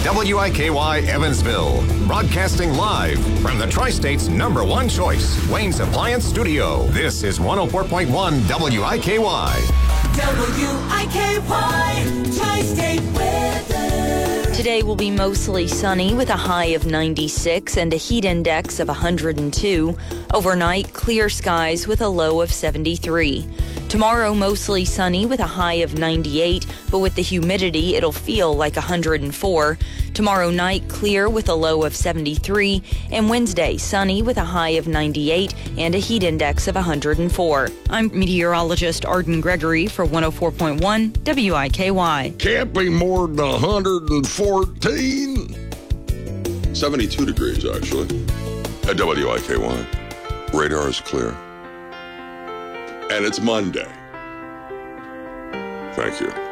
WIKY Evansville, broadcasting live from the Tri-State's #1 choice, Wayne's Appliance Studio. This is 104.1 WIKY. WIKY Tri-State weather. Today will be mostly sunny with a high of 96 and a heat index of 102. Overnight, clear skies with a low of 73. Tomorrow, mostly sunny with a high of 98, but with the humidity, it'll feel like 104. Tomorrow night, clear with a low of 73. And Wednesday, sunny with a high of 98 and a heat index of 104. I'm meteorologist Arden Gregory for 104.1 WIKY. Can't be more than 114. 72 degrees, actually, at WIKY. Radar is clear. And it's Monday. Thank you.